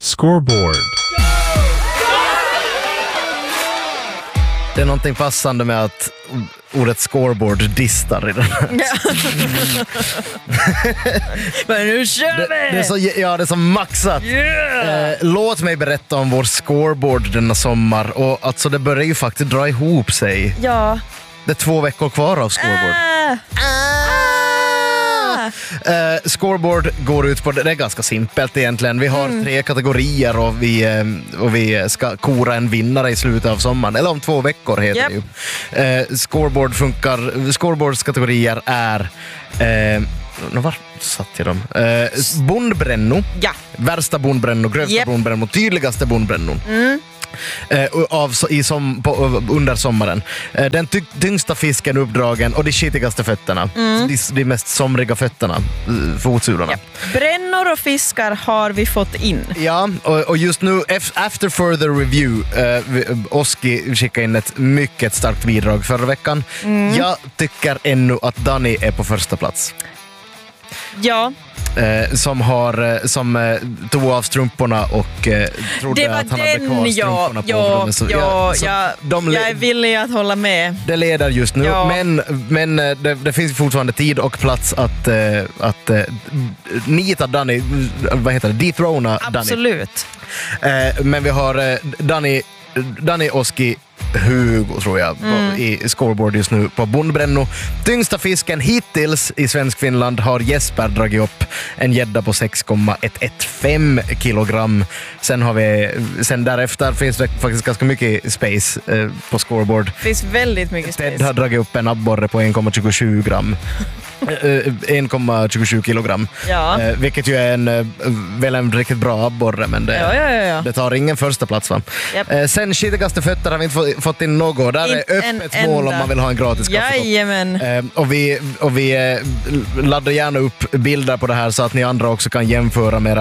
Scoreboard. Det är någonting passande med att ordet scoreboard distar i den här. Men nu kör vi! Det är så, ja, det är så maxat. Låt mig berätta om vår scoreboard denna sommar. Och alltså det börjar ju faktiskt dra ihop sig. Ja. Det är 2 veckor kvar av scoreboard. Scoreboard går ut på, det är ganska simpelt egentligen. Vi har 3 kategorier och vi ska kora en vinnare i slutet av sommaren. Eller om 2 veckor heter det ju. Scoreboard funkar. Scoreboards kategorier är var satt jag dem? Bondbränno. Ja. Värsta bondbränno, grövsta bondbränno, tydligaste bondbränno. Under sommaren. Den tyngsta fisken uppdragen och de skitigaste fötterna. De mest somriga fötterna, fotsulorna. Brännor och fiskar har vi fått in. Ja, och just nu after further review Oski skickade in ett mycket starkt bidrag förra veckan. Jag tycker ännu att Danny är på första plats. Ja. Som tog av strumporna och trodde att han hade kvar strumporna på dem. Jag är villig att hålla med. Det leder just nu, men det finns fortfarande tid och plats att nita Danny, dethrona Danny. Absolut. Men vi har Danny, Oski, Hugo tror jag i scoreboard just nu på Bondbränno. Tyngsta fisken hittills i svensk Finland har Jesper dragit upp en gädda på 6,115 kilogram. Sen därefter finns det faktiskt ganska mycket space på scoreboard. Det finns väldigt mycket space. Ted har dragit upp en abborre på 1,27 gram. 1,27 kilogram. Ja. Vilket ju är en riktigt bra abborre, men det tar ingen första plats, va? Yep. Sen skitigaste fötter har vi inte fått in något. Där är öppet mål om man vill ha en gratis kaffekopp. Jajamän. Och vi laddar gärna upp bilder på det här så att ni andra också kan jämföra med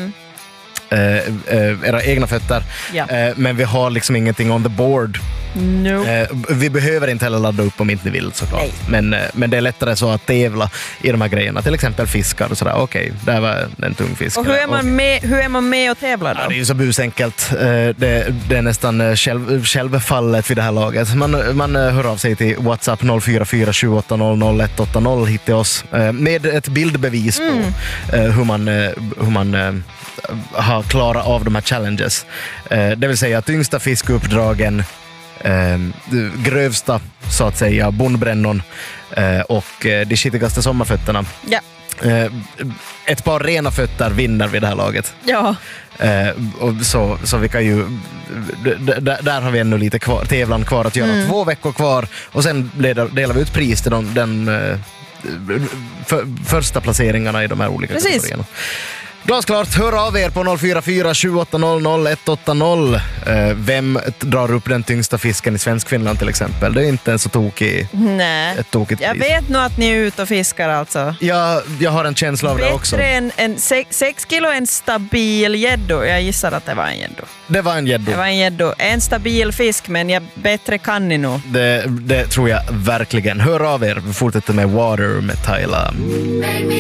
era egna fötter. Ja. Men vi har liksom ingenting on the board. No. Vi behöver inte heller ladda upp om inte ni vill, såklart. Men det är lättare så att tävla i de här grejerna. Till exempel fiskar och sådär. Okej, där var en tung fisk. Och hur är man med och tävlar då? Ja, det är ju så busenkelt. Det är nästan självfallet vid det här laget. Man hör av sig till WhatsApp 044 28 00 180 hit till oss med ett bildbevis på hur man har klarat av de här challenges. Det vill säga tyngsta fiskuppdragen, grövsta så att säga bondbrännon och de skitigaste sommarfötterna. Ja. Ett par rena fötter vinner vid det här laget. Ja. Och så vi kan ju där har vi ännu lite tävlan kvar att göra. 2 veckor kvar och sen delar vi ut pris till den första placeringarna i de här olika kategorierna. Glasklart, hör av er på 044 28 00 180. Vem drar upp den tyngsta fisken i svensk Finland till exempel? Det är inte en så tokigt pris. Jag vet nog att ni är ute och fiskar alltså. Jag har en känsla av det också. Bättre än 6 kilo en stabil gäddo. Jag gissar att det var en gäddo. Det var en gäddo. En stabil fisk, men bättre kan ni nog. Det tror jag verkligen. Hör av er. Vi fortsätter med Water med Tyla.